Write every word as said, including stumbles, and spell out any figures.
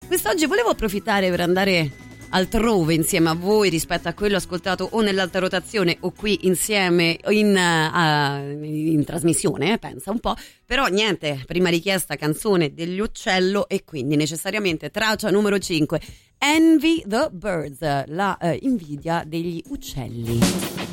Quest'oggi volevo approfittare per andare altrove insieme a voi rispetto a quello ascoltato o nell'alta rotazione o qui insieme in, uh, in trasmissione, eh, pensa un po', però niente, prima richiesta canzone degli Uccello e quindi necessariamente traccia numero cinque, Envy the Birds, la uh, invidia degli uccelli.